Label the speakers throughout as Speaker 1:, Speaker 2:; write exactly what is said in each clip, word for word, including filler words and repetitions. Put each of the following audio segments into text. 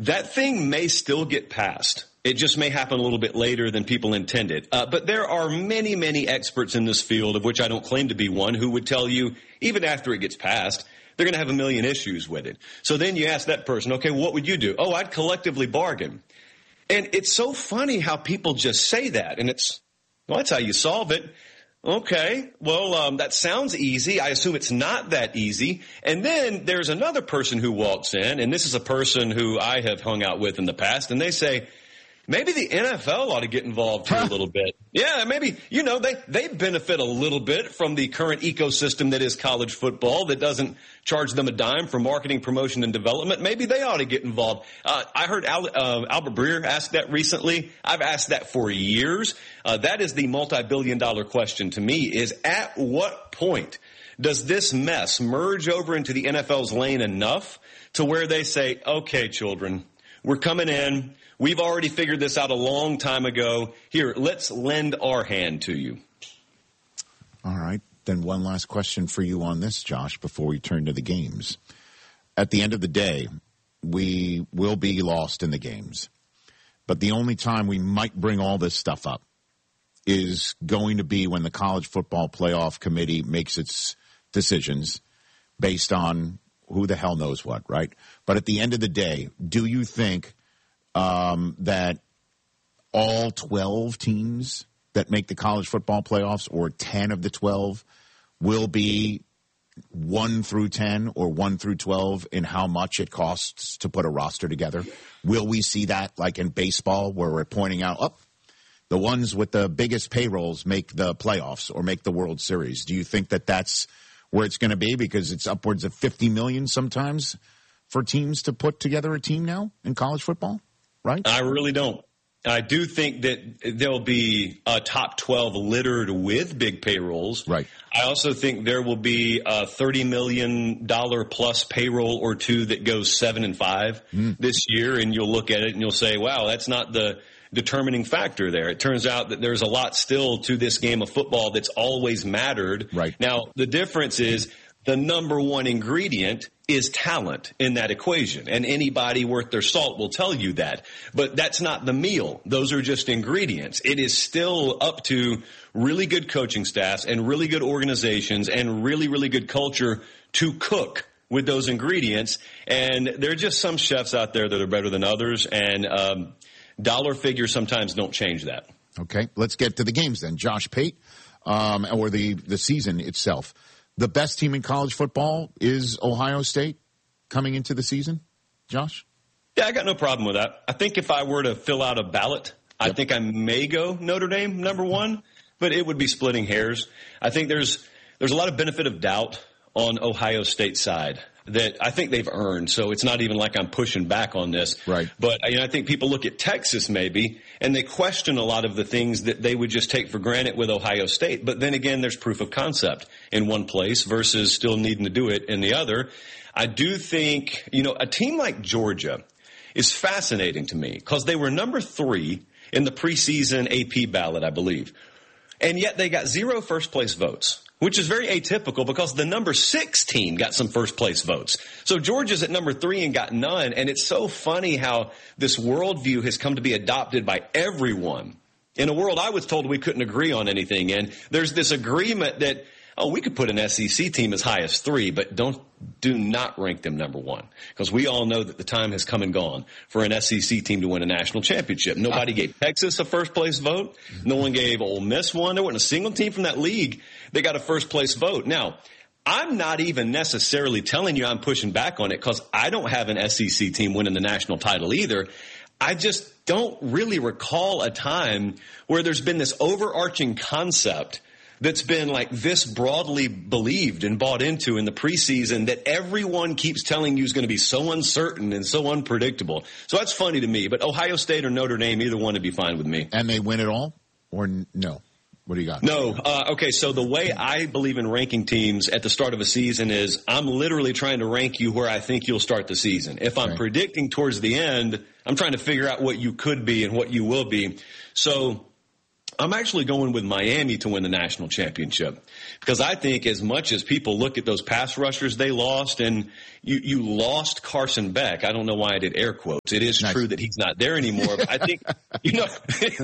Speaker 1: that thing may still get passed. It just may happen a little bit later than people intended. Uh, but there are many, many experts in this field, of which I don't claim to be one, who would tell you, even after it gets passed, they're going to have a million issues with it. So then you ask that person, okay, what would you do? Oh, I'd collectively bargain. And it's so funny how people just say that. And it's, well, that's how you solve it. Okay, well, um, that sounds easy. I assume it's not that easy. And then there's another person who walks in, and this is a person who I have hung out with in the past, and they say, maybe the N F L ought to get involved here a little bit. Yeah, maybe, you know, they, they benefit a little bit from the current ecosystem that is college football that doesn't charge them a dime for marketing, promotion, and development. Maybe they ought to get involved. Uh, I heard Al, uh, Albert Breer ask that recently. I've asked that for years. Uh, that is the multi-billion dollar question to me, is at what point does this mess merge over into the N F L's lane enough to where they say, okay, children, we're coming in. We've already figured this out a long time ago. Here, let's lend our hand to you.
Speaker 2: All right. Then one last question for you on this, Josh, before we turn to the games. At the end of the day, we will be lost in the games. But the only time we might bring all this stuff up is going to be when the College Football Playoff Committee makes its decisions based on who the hell knows what, right? But at the end of the day, do you think um, that all twelve teams that make the college football playoffs, or ten of the twelve, will be one through ten or one through twelve in how much it costs to put a roster together? Will we see that like in baseball where we're pointing out, oh, the ones with the biggest payrolls make the playoffs or make the World Series? Do you think that that's where it's going to be, because it's upwards of fifty million dollars sometimes for teams to put together a team now in college football, right?
Speaker 1: I really don't. I do think that there'll be a top twelve littered with big payrolls.
Speaker 2: Right.
Speaker 1: I also think there will be a thirty million dollars plus payroll or two that goes seven and five mm. this year, and you'll look at it and you'll say, wow, that's not the determining factor there. It turns out that there's a lot still to this game of football that's always mattered.
Speaker 2: Right.
Speaker 1: Now, the difference is the number one ingredient is talent in that equation, and anybody worth their salt will tell you that. But that's not the meal. Those are just ingredients. It is still up to really good coaching staffs and really good organizations and really, really good culture to cook with those ingredients. And there are just some chefs out there that are better than others, and um, dollar figures sometimes don't change that.
Speaker 2: Okay, let's get to the games then. Josh Pate, um, or the, the season itself. The best team in college football is Ohio State coming into the season, Josh?
Speaker 1: Yeah, I got no problem with that. I think if I were to fill out a ballot, yep. I think I may go Notre Dame number one, but it would be splitting hairs. I think there's there's a lot of benefit of doubt on Ohio State's side that I think they've earned. So it's not even like I'm pushing back on this.
Speaker 2: Right.
Speaker 1: But you know, I think people look at Texas maybe, and they question a lot of the things that they would just take for granted with Ohio State. But then again, there's proof of concept in one place versus still needing to do it in the other. I do think, you know, a team like Georgia is fascinating to me because they were number three in the preseason A P ballot, I believe. And yet they got zero first place votes, which is very atypical because the number six team got some first place votes. So Georgia's at number three and got none. And it's so funny how this worldview has come to be adopted by everyone in a world I was told we couldn't agree on anything in. There's this agreement that, oh, we could put an S E C team as high as three, but don't, do not rank them number one. Because we all know that the time has come and gone for an S E C team to win a national championship. Nobody gave Texas a first place vote. No one gave Ole Miss one. There wasn't a single team from that league that got a first place vote. Now, I'm not even necessarily telling you I'm pushing back on it because I don't have an S E C team winning the national title either. I just don't really recall a time where there's been this overarching concept that's been like this broadly believed and bought into in the preseason that everyone keeps telling you is going to be so uncertain and so unpredictable. So that's funny to me. But Ohio State or Notre Dame, either one would be fine with me.
Speaker 2: And they win it all? Or n- no? What do you got?
Speaker 1: No. Uh, okay, so the way I believe in ranking teams at the start of a season is I'm literally trying to rank you where I think you'll start the season. If I'm right. predicting towards the end, I'm trying to figure out what you could be and what you will be. So I'm actually going with Miami to win the national championship because I think as much as people look at those pass rushers they lost, and you, you lost Carson Beck. I don't know why I did air quotes. It is nice. True that he's not there anymore. But I think, you know,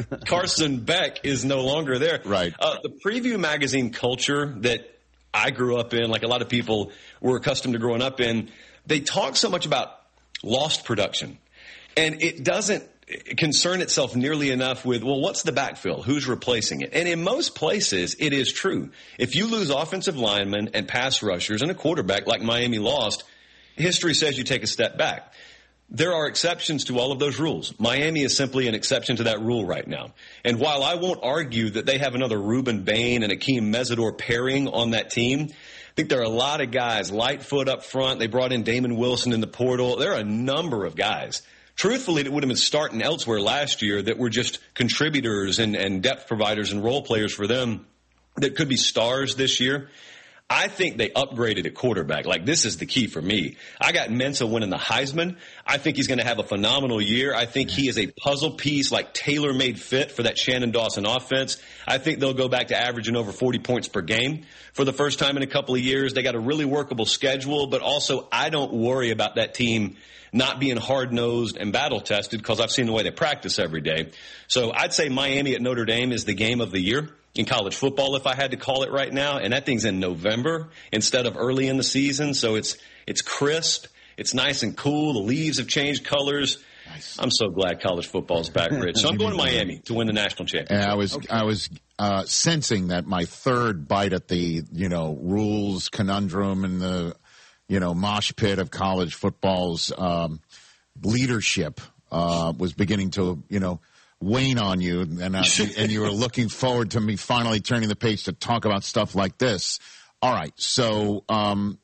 Speaker 1: Carson Beck is no longer there.
Speaker 2: Right.
Speaker 1: Uh, the preview magazine culture that I grew up in, like a lot of people were accustomed to growing up in, they talk so much about lost production. And it doesn't concern itself nearly enough with, well, what's the backfill? Who's replacing it? And in most places, it is true. If you lose offensive linemen and pass rushers and a quarterback like Miami lost, history says you take a step back. There are exceptions to all of those rules. Miami is simply an exception to that rule right now. And while I won't argue that they have another Reuben Bain and Akeem Mesidor pairing on that team, I think there are a lot of guys, Lightfoot up front. They brought in Damon Wilson in the portal. There are a number of guys. Truthfully, that would have been starting elsewhere last year that were just contributors and, and depth providers and role players for them that could be stars this year. I think they upgraded at quarterback. Like, this is the key for me. I got Mensah winning the Heisman. I think he's going to have a phenomenal year. I think he is a puzzle piece, like tailor-made fit for that Shannon Dawson offense. I think they'll go back to averaging over forty points per game for the first time in a couple of years. They got a really workable schedule, but also I don't worry about that team not being hard-nosed and battle-tested because I've seen the way they practice every day. So I'd say Miami at Notre Dame is the game of the year in college football, if I had to call it right now. And that thing's in November instead of early in the season. So it's it's crisp. It's nice and cool. The leaves have changed colors. Nice. I'm so glad college football's back, Rich. So I'm going to Miami to win the national championship.
Speaker 2: And I was okay. I was uh, sensing that my third bite at the, you know, rules conundrum and the, you know, mosh pit of college football's um, leadership uh, was beginning to, you know, wane on you, and uh, and you were looking forward to me finally turning the page to talk about stuff like this. All right, so um,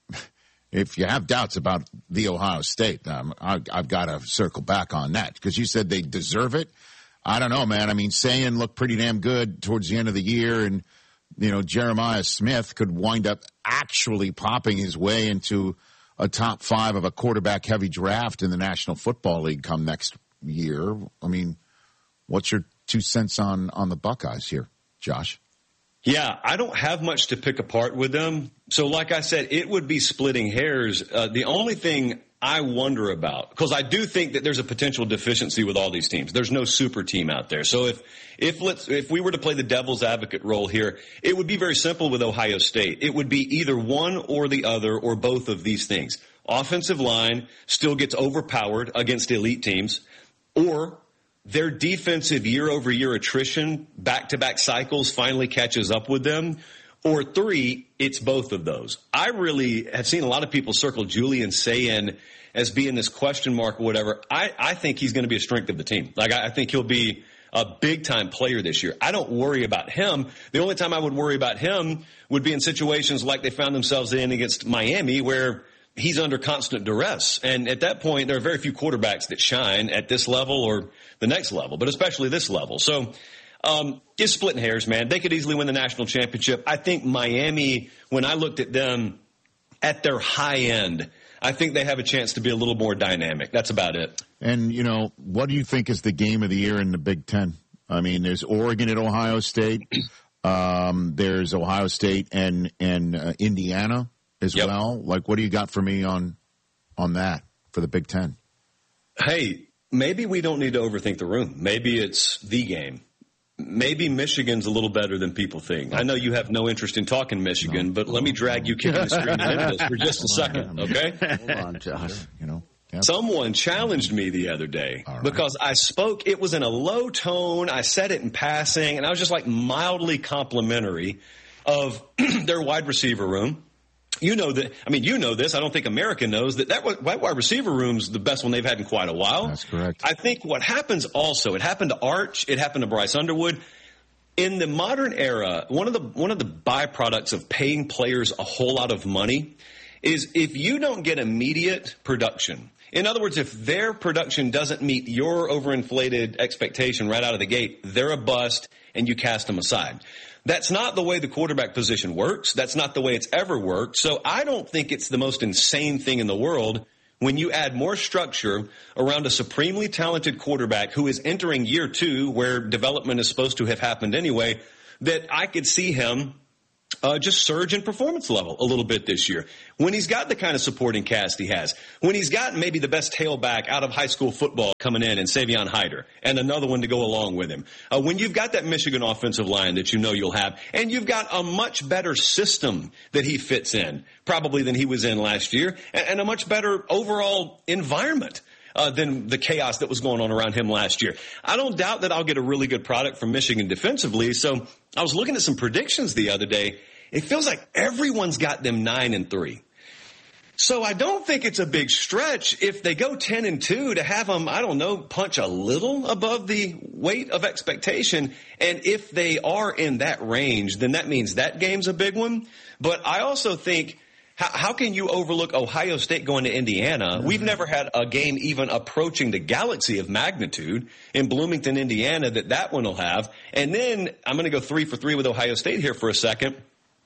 Speaker 2: if you have doubts about the Ohio State, um, I, I've got to circle back on that because you said they deserve it. I don't know, man. I mean, Sayin looked pretty damn good towards the end of the year, and you know, Jeremiah Smith could wind up actually popping his way into a top five of a quarterback-heavy draft in the National Football League come next year. I mean, what's your two cents on, on the Buckeyes here, Josh?
Speaker 1: Yeah, I don't have much to pick apart with them. So like I said, it would be splitting hairs. Uh, the only thing I wonder about, because I do think that there's a potential deficiency with all these teams. There's no super team out there. So if if let's if we were to play the devil's advocate role here, it would be very simple with Ohio State. It would be either one or the other or both of these things. Offensive line still gets overpowered against elite teams, or their defensive year-over-year attrition, back-to-back cycles, finally catches up with them. Or three, it's both of those. I really have seen a lot of people circle Julian Sayin as being this question mark or whatever. I, I think he's going to be a strength of the team. Like, I, I think he'll be a big-time player this year. I don't worry about him. The only time I would worry about him would be in situations like they found themselves in against Miami where he's under constant duress. And at that point, there are very few quarterbacks that shine at this level or the next level, but especially this level. So um, it's splitting hairs, man. They could easily win the national championship. I think Miami, when I looked at them at their high end, I think they have a chance to be a little more dynamic. That's about it.
Speaker 2: And, you know, what do you think is the game of the year in the Big Ten? I mean, there's Oregon at Ohio State. Um, there's Ohio State and, and uh, Indiana as yep. well. Like, what do you got for me on on that for the Big Ten?
Speaker 1: Hey, maybe we don't need to overthink the room. Maybe it's the game. Maybe Michigan's a little better than people think. I know you have no interest in talking Michigan, no. but let me drag you kicking and screaming into this for just a second, okay?
Speaker 3: Hold on, Josh.
Speaker 2: You know, yep.
Speaker 1: Someone challenged me the other day
Speaker 2: right.
Speaker 1: because I spoke. It was in a low tone. I said it in passing, and I was just like mildly complimentary of their wide receiver room. You know that. I mean, you know this. I don't think America knows that that wide receiver room's the best one they've had in quite a while.
Speaker 2: That's correct.
Speaker 1: I think what happens also, it happened to Arch, it happened to Bryce Underwood. In the modern era, one of the one of the byproducts of paying players a whole lot of money is if you don't get immediate production. In other words, if their production doesn't meet your overinflated expectation right out of the gate, they're a bust and you cast them aside. That's not the way the quarterback position works. That's not the way it's ever worked. So I don't think it's the most insane thing in the world when you add more structure around a supremely talented quarterback who is entering year two where development is supposed to have happened anyway, that I could see him Uh, just surge in performance level a little bit this year. When he's got the kind of supporting cast he has, when he's got maybe the best tailback out of high school football coming in and Savion Hyder and another one to go along with him. Uh, when you've got that Michigan offensive line that you know you'll have, and you've got a much better system that he fits in, probably than he was in last year, and, and a much better overall environment. Uh, than the chaos that was going on around him last year. I don't doubt that I'll get a really good product from Michigan defensively. So I was looking at some predictions the other day. It feels like everyone's got them nine and three. So I don't think it's a big stretch if they go ten and two to have them, I don't know, punch a little above the weight of expectation. And if they are in that range, then that means that game's a big one. But I also think, How, how can you overlook Ohio State going to Indiana? Mm-hmm. We've never had a game even approaching the galaxy of magnitude in Bloomington, Indiana, that that one will have. And then I'm going to go three for three with Ohio State here for a second.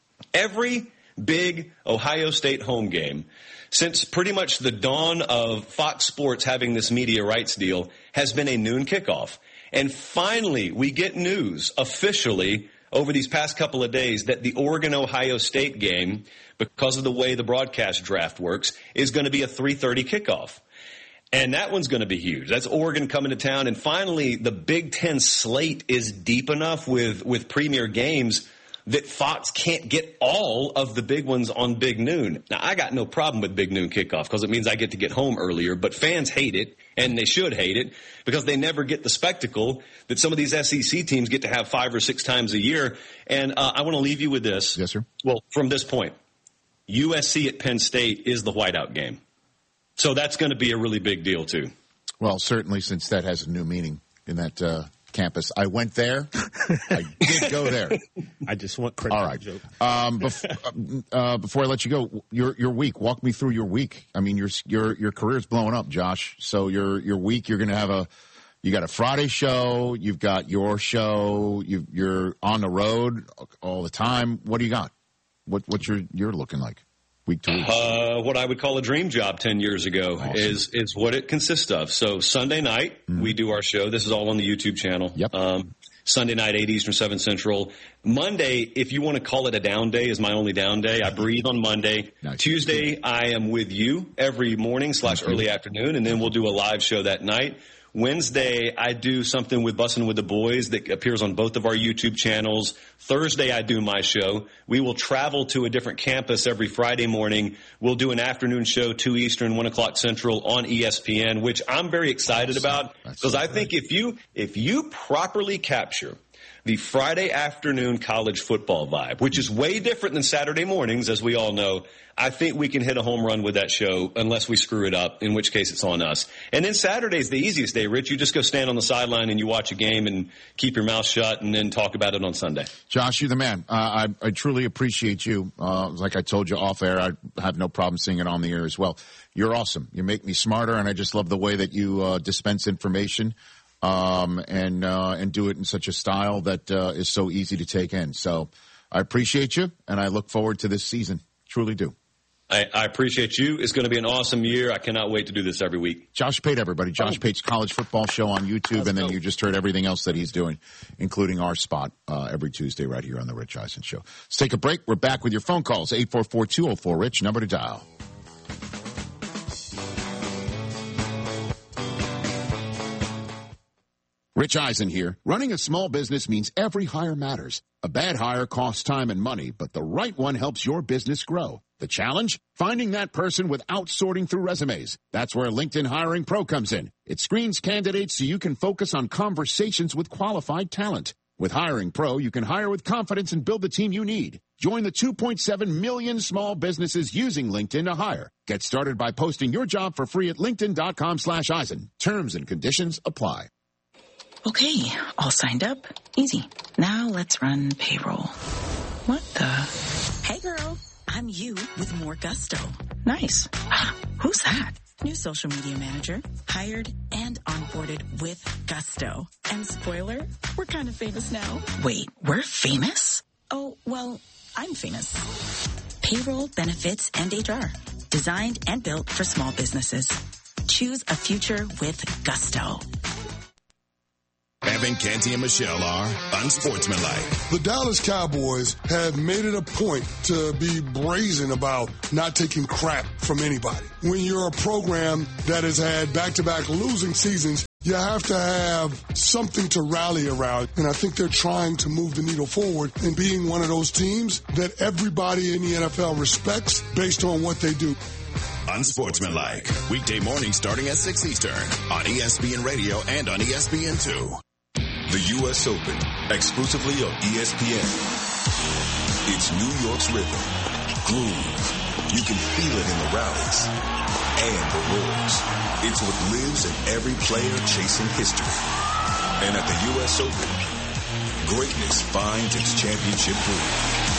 Speaker 1: Every big Ohio State home game since pretty much the dawn of Fox Sports having this media rights deal has been a noon kickoff. And finally, we get news officially over these past couple of days that the Oregon-Ohio State game, because of the way the broadcast draft works, is going to be a three thirty kickoff. And that one's going to be huge. That's Oregon coming to town. And finally, the Big Ten slate is deep enough with, with premier games that Fox can't get all of the big ones on Big Noon. Now, I got no problem with Big Noon kickoff because it means I get to get home earlier, but fans hate it, and they should hate it, because they never get the spectacle that some of these S E C teams get to have five or six times a year. And uh, I want to leave you with this.
Speaker 2: Yes, sir.
Speaker 1: Well, from this point, U S C at Penn State is the whiteout game. So that's going to be a really big deal, too.
Speaker 2: Well, certainly, since that has a new meaning in that uh campus. I went there. I did go there.
Speaker 3: I just want credit.
Speaker 2: All right.
Speaker 3: Joke.
Speaker 2: Um, bef- uh, before I let you go, your your week. Walk me through your week. I mean, your your your career's blowing up, Josh. So your your week, you're going to have a you got a Friday show. You've got your show. You you're on the road all the time. What do you got? What what's your you're looking like? Week to week.
Speaker 1: Uh, what I would call a dream job ten years ago awesome. is is what it consists of. So Sunday night, mm-hmm. we do our show. This is all on the YouTube channel.
Speaker 2: Yep.
Speaker 1: Um, Sunday night, eight Eastern, seven Central. Monday, if you want to call it a down day, is my only down day. I breathe on Monday. Nice. Tuesday, I am with you every morning slash early afternoon, and then we'll do a live show that night. Wednesday, I do something with Bussin' with the Boys that appears on both of our YouTube channels. Thursday, I do my show. We will travel to a different campus every Friday morning. We'll do an afternoon show, two Eastern, one o'clock Central on E S P N, which I'm very excited about because I think if you if you properly capture the Friday afternoon college football vibe, which is way different than Saturday mornings, as we all know, I think we can hit a home run with that show unless we screw it up, in which case it's on us. And then Saturday's the easiest day, Rich. You just go stand on the sideline and you watch a game and keep your mouth shut and then talk about it on Sunday.
Speaker 2: Josh, you're the man. Uh, I, I truly appreciate you. Uh, like I told you off air, I have no problem seeing it on the air as well. You're awesome. You make me smarter, and I just love the way that you uh, dispense information. Um, and, uh, and do it in such a style that, uh, is so easy to take in. So I appreciate you, and I look forward to this season. Truly do.
Speaker 1: I, I appreciate you. It's going to be an awesome year. I cannot wait to do this every week.
Speaker 2: Josh Pate, everybody. Josh oh. Pate's college football show on YouTube, Let's and then go. You just heard everything else that he's doing, including our spot, uh, every Tuesday right here on the Rich Eisen Show. Let's take a break. We're back with your phone calls. eight four four, two oh four, RICH, number to dial. Rich Eisen here. Running a small business means every hire matters. A bad hire costs time and money, but the right one helps your business grow. The challenge? Finding that person without sorting through resumes. That's where LinkedIn Hiring Pro comes in. It screens candidates so you can focus on conversations with qualified talent. With Hiring Pro, you can hire with confidence and build the team you need. Join the two point seven million small businesses using LinkedIn to hire. Get started by posting your job for free at linkedin.com slash Eisen. Terms and conditions apply.
Speaker 4: Okay, all signed up. Easy. Now let's run payroll. What the?
Speaker 5: Hey girl, I'm you with more gusto.
Speaker 4: Nice. Who's that?
Speaker 5: New social media manager, hired and onboarded with gusto. And spoiler, we're kind of famous now.
Speaker 4: Wait, we're famous?
Speaker 5: Oh, well, I'm famous.
Speaker 4: Payroll, benefits, and H R. Designed and built for small businesses. Choose a future with Gusto.
Speaker 3: Evan, Canty, and Michelle are unsportsmanlike.
Speaker 6: The Dallas Cowboys have made it a point to be brazen about not taking crap from anybody. When you're a program that has had back-to-back losing seasons, you have to have something to rally around. And I think they're trying to move the needle forward and being one of those teams that everybody in the N F L respects based on what they do.
Speaker 3: Unsportsmanlike. Weekday mornings starting at six Eastern on E S P N Radio and on E S P N two.
Speaker 7: The U S Open, exclusively on E S P N. It's New York's rhythm, groove. You can feel it in the rallies and the roars. It's what lives in every player chasing history. And at the U S Open, greatness finds its championship groove.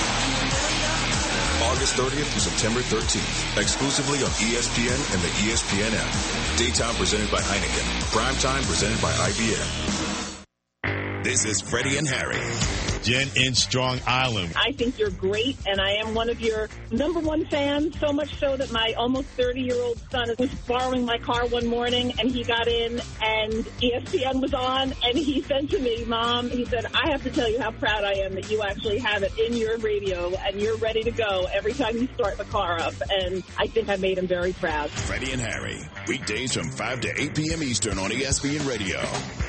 Speaker 7: August thirtieth through September thirteenth, exclusively on E S P N and the E S P N app. Daytime presented by Heineken. Primetime presented by I B M.
Speaker 3: This is Freddie and Harry.
Speaker 8: Jen in Strong Island.
Speaker 9: I think you're great, and I am one of your number one fans, so much so that my almost thirty-year-old son was borrowing my car one morning, and he got in, and E S P N was on, and he said to me, Mom, he said, I have to tell you how proud I am that you actually have it in your radio, and you're ready to go every time you start the car up, and I think I made him very proud.
Speaker 3: Freddie and Harry, weekdays from five to eight p.m. Eastern on E S P N Radio.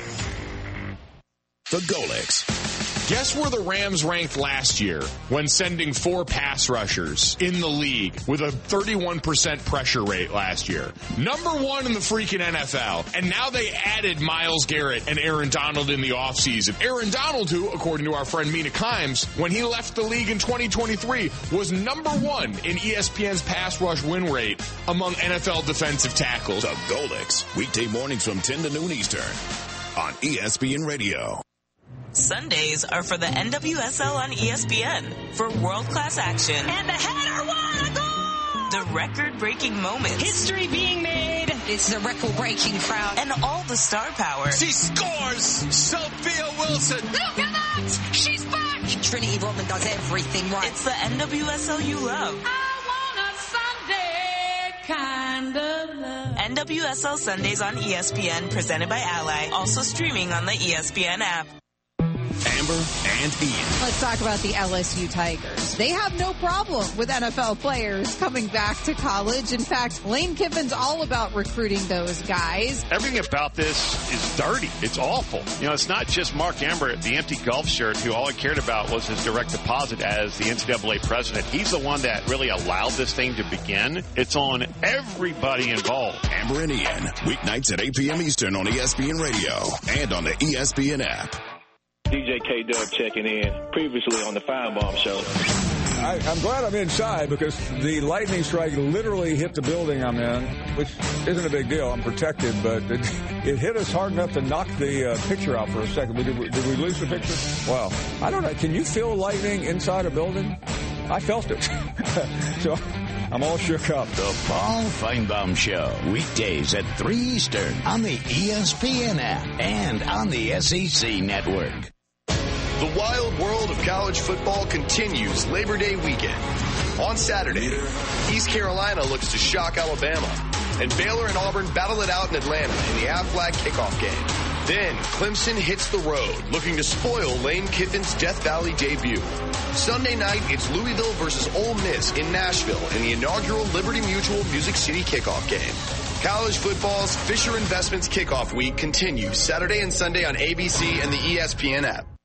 Speaker 3: The Golics.
Speaker 10: Guess where the Rams ranked last year when sending four pass rushers in the league with a thirty-one percent pressure rate last year? Number one in the freaking N F L. And now they added Myles Garrett and Aaron Donald in the offseason. Aaron Donald, who, according to our friend Mina Kimes, when he left the league in twenty twenty-three, was number one in E S P N's pass rush win rate among N F L defensive tackles.
Speaker 3: The Golics, weekday mornings from ten to noon Eastern on E S P N Radio.
Speaker 11: Sundays are for the N W S L on E S P N for world-class action.
Speaker 12: And the header won a goal!
Speaker 11: The record-breaking moments.
Speaker 12: History being made.
Speaker 13: It's the record-breaking crowd.
Speaker 11: And all the star power.
Speaker 14: She scores! Sophia Wilson!
Speaker 12: Look at that! She's back!
Speaker 13: Trinity Rodman does everything right.
Speaker 11: It's the N W S L you love.
Speaker 12: I want a Sunday kind of love.
Speaker 11: N W S L Sundays on E S P N, presented by Ally. Also streaming on the E S P N app.
Speaker 3: Amber and Ian.
Speaker 15: Let's talk about the L S U Tigers. They have no problem with N F L players coming back to college. In fact, Lane Kiffin's all about recruiting those guys.
Speaker 16: Everything about this is dirty. It's awful. You know, it's not just Mark Amber, the empty golf shirt, who all he cared about was his direct deposit as the N C double A president. He's the one that really allowed this thing to begin. It's on everybody involved.
Speaker 3: Amber and Ian, weeknights at eight p.m. Eastern on E S P N Radio and on the E S P N app.
Speaker 17: D J K-Dub checking in, previously on the Firebomb Show.
Speaker 18: I, I'm glad I'm inside because the lightning strike literally hit the building I'm in, which isn't a big deal. I'm protected, but it, it hit us hard enough to knock the uh, picture out for a second. Did we, did we lose the picture? Wow. I don't know. Can you feel lightning inside a building? I felt it. So I'm all shook up.
Speaker 19: The Paul Finebaum Show, weekdays at three Eastern on the E S P N app and on the S E C network.
Speaker 20: The wild world of college football continues Labor Day weekend. On Saturday, East Carolina looks to shock Alabama, and Baylor and Auburn battle it out in Atlanta in the Aflac kickoff game. Then, Clemson hits the road, looking to spoil Lane Kiffin's Death Valley debut. Sunday night, it's Louisville versus Ole Miss in Nashville in the inaugural Liberty Mutual Music City kickoff game. College football's Fisher Investments kickoff week continues Saturday and Sunday on A B C and the E S P N app.